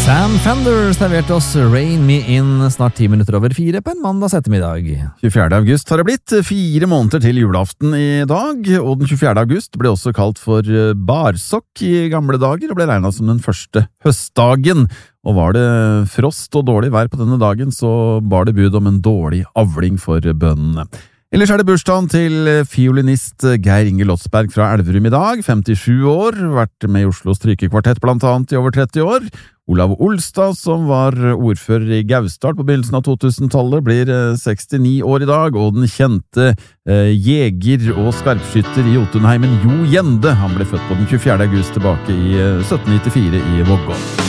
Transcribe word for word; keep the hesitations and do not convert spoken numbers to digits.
Sam Fender serverte oss Rain Me In snart ti minutter over fire på en mandags ettermiddag. tjuefjerde august har det blitt, fire måneder til julaften i dag, og den tjuefjerde august ble også kalt for barsokk i gamle dager, og ble regnet som den første høstdagen. Og var det frost og dårlig vær på denne dagen, så bar det bud om en dårlig avling for bøndene. Ellers er det bursdagen til fiolinist Geir Inge Lotsberg fra Elverum i dag, femtisju år, vært med i Oslo Strykekvartett blant annet i over tretti år. Olav Olstad, som var ordfører i Gausdal på begynnelsen av to-tusentallet, blir sekstini år i dag, og den kjente eh, jeger og skarpskytter i Jotunheimen, Jo Gjende, han ble født på den tjuefjerde august tilbake i sytten nittifire i Vågå.